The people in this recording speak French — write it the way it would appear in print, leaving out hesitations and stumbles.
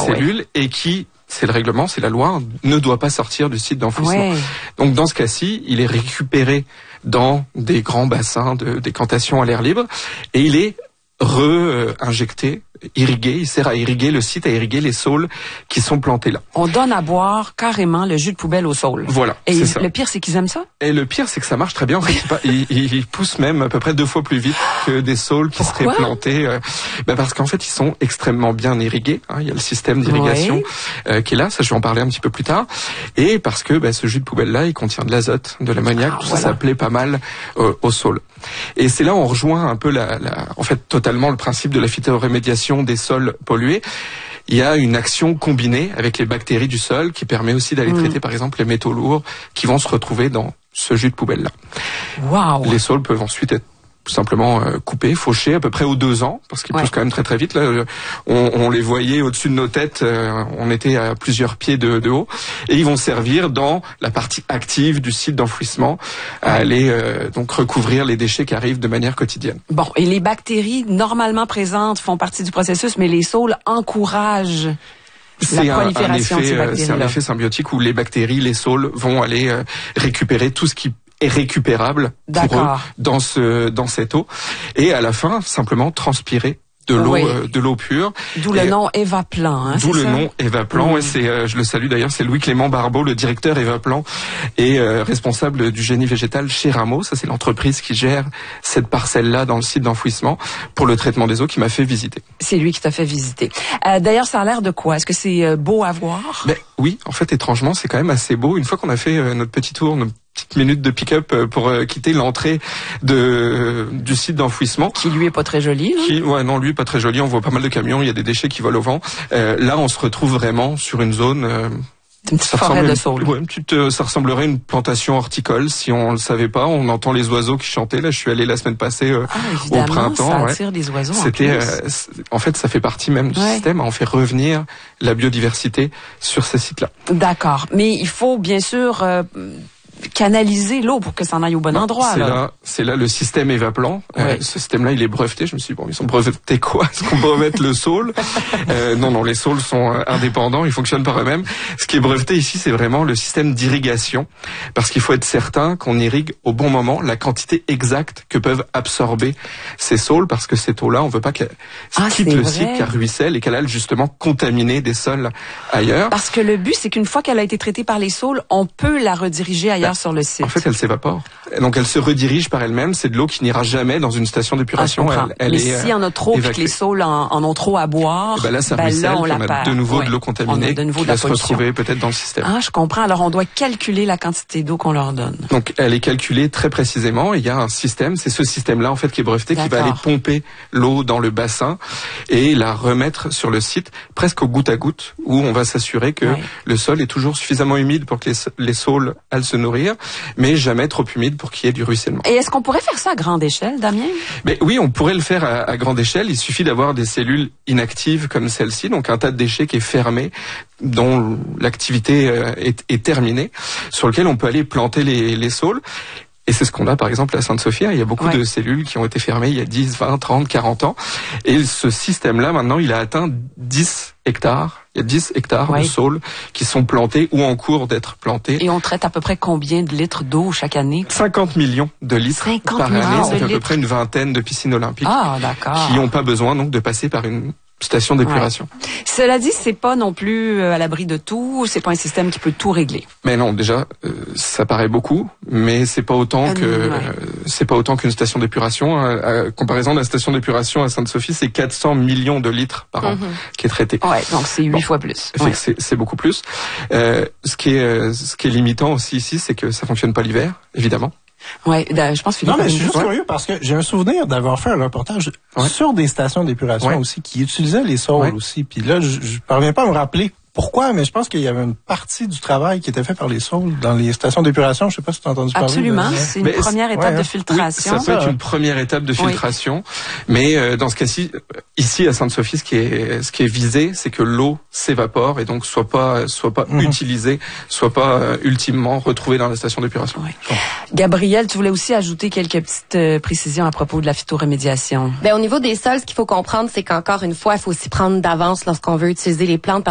cellules et qui, c'est le règlement, c'est la loi, ne doit pas sortir du site d'enfouissement. Ouais. Donc dans ce cas-ci, il est récupéré dans des grands bassins de décantation à l'air libre et il est re-injecté, irrigué, il sert à irriguer le site, à irriguer les saules qui sont plantés là. On donne à boire carrément le jus de poubelle aux saules. Voilà, et c'est ça. Le pire, c'est qu'ils aiment ça? Et le pire, c'est que ça marche très bien. En fait, ils poussent même à peu près 2 fois plus vite que des saules qui seraient plantés. Parce qu'en fait, ils sont extrêmement bien irrigués. Hein. Il y a le système d'irrigation qui est là. Ça, je vais en parler un petit peu plus tard. Et parce que ce jus de poubelle-là, il contient de l'azote, de l'ammoniac. Tout ça plaît pas mal aux saules. Et c'est là où on rejoint un peu en fait, totalement le principe de la phytorémédiation des sols pollués. Il y a une action combinée avec les bactéries du sol qui permet aussi d'aller traiter, par exemple, les métaux lourds qui vont se retrouver dans ce jus de poubelle-là. Wow. Les saules peuvent ensuite être tout simplement coupés, fauchés à peu près aux 2 ans, parce qu'ils poussent quand même très très vite. Là, on les voyait au-dessus de nos têtes, on était à plusieurs pieds de haut, et ils vont servir dans la partie active du site d'enfouissement à aller donc recouvrir les déchets qui arrivent de manière quotidienne. Bon, et les bactéries normalement présentes font partie du processus, mais les saules encouragent la prolifération de ces bactéries-là. C'est un effet symbiotique où les bactéries, les saules vont aller récupérer tout ce qui est récupérable pour eux dans cette eau et à la fin simplement transpirer de l'eau pure. D'où le nom Evaplan. Hein, d'où le nom Evaplan. Et c'est, je le salue d'ailleurs, c'est Louis-Clément Barbeau, le directeur Evaplan et responsable du génie végétal chez Rameau. Ça, c'est l'entreprise qui gère cette parcelle-là dans le site d'enfouissement pour le traitement des eaux qui m'a fait visiter. C'est lui qui t'a fait visiter. D'ailleurs, ça a l'air de quoi? Est-ce que c'est beau à voir? Oui, en fait, étrangement, c'est quand même assez beau. Une fois qu'on a fait notre petit tour, notre petite minute de pick-up pour quitter l'entrée du site d'enfouissement. Qui lui est pas très joli. Non, lui pas très joli. On voit pas mal de camions, il y a des déchets qui volent au vent. Là, on se retrouve vraiment sur une zone. Une petite forêt de saules. Ça ressemblerait à une plantation horticole. Si on le savait pas, on entend les oiseaux qui chantaient. Là, je suis allé la semaine passée au printemps. Ça attire les oiseaux. En fait, ça fait partie même du système. On fait revenir la biodiversité sur ces sites-là. D'accord, mais il faut bien sûr canaliser l'eau pour que ça en aille au bon endroit. C'est là le système Evaplan. Ce système-là, il est breveté. Je me suis dit, ils sont brevetés quoi? Est-ce qu'on brevette le saule? Non, les saules sont indépendants, ils fonctionnent par eux-mêmes. Ce qui est breveté ici, c'est vraiment le système d'irrigation, parce qu'il faut être certain qu'on irrigue au bon moment la quantité exacte que peuvent absorber ces saules, parce que cette eau-là, on veut pas qu'elle quitte le site, qu'elle ruisselle et qu'elle aille justement contaminer des sols ailleurs. Parce que le but, c'est qu'une fois qu'elle a été traitée par les saules, on peut la rediriger ailleurs sur le site. En fait, elle s'évapore. Donc, elle se redirige par elle-même. C'est de l'eau qui n'ira jamais dans une station d'épuration. Mais s'il y en a trop, puis que les saules en ont trop à boire, là, ça ruisselle, on a de nouveau de l'eau contaminée qui va se retrouver peut-être dans le système. Ah, je comprends. Alors, on doit calculer la quantité d'eau qu'on leur donne. Donc, elle est calculée très précisément. Il y a un système. C'est ce système-là, en fait, qui est breveté, qui va aller pomper l'eau dans le bassin et la remettre sur le site, presque au goutte à goutte, où on va s'assurer que le sol est toujours suffisamment humide pour que les saules aillent se nourrir, mais jamais trop humide pour qu'il y ait du ruissellement. Et est-ce qu'on pourrait faire ça à grande échelle, Damien? Oui, on pourrait le faire à grande échelle. Il suffit d'avoir des cellules inactives comme celle-ci, donc un tas de déchets qui est fermé, dont l'activité est terminée, sur lequel on peut aller planter les saules. Et c'est ce qu'on a par exemple à Sainte-Sophie. Il y a beaucoup de cellules qui ont été fermées il y a 10, 20, 30, 40 ans. Et ce système-là, maintenant, il a atteint 10 hectares. Il y a 10 hectares de saules qui sont plantés ou en cours d'être plantés. Et on traite à peu près combien de litres d'eau chaque année? 50 millions de litres par année. C'est à peu près une vingtaine de piscines olympiques qui n'ont pas besoin donc de passer par une station d'épuration. Cela dit, c'est pas non plus à l'abri de tout, c'est pas un système qui peut tout régler. Mais non, déjà ça paraît beaucoup, mais c'est pas autant qu'une station d'épuration. À comparaison de la station d'épuration à Sainte-Sophie, c'est 400 millions de litres par an qui est traité. Donc c'est 8 fois plus. C'est beaucoup plus. Ce qui est limitant aussi ici, c'est que ça fonctionne pas l'hiver, évidemment. Je pense Philippe. Non, mais je suis juste curieux parce que j'ai un souvenir d'avoir fait un reportage sur des stations d'épuration aussi qui utilisaient les saules aussi. Puis là, je parviens pas à me rappeler pourquoi, mais je pense qu'il y avait une partie du travail qui était fait par les saules dans les stations d'épuration. Je sais pas si tu as entendu parler. Absolument, c'est une première étape de filtration. Oui, ça peut être une première étape de filtration, mais dans ce cas-ci, ici à Sainte-Sophie, ce qui est visé, c'est que l'eau s'évapore et donc soit pas utilisée, soit pas ultimement retrouvée dans la station d'épuration. Gabrielle, tu voulais aussi ajouter quelques petites précisions à propos de la phytorémédiation. Au niveau des sols, ce qu'il faut comprendre, c'est qu'encore une fois, il faut s'y prendre d'avance lorsqu'on veut utiliser les plantes.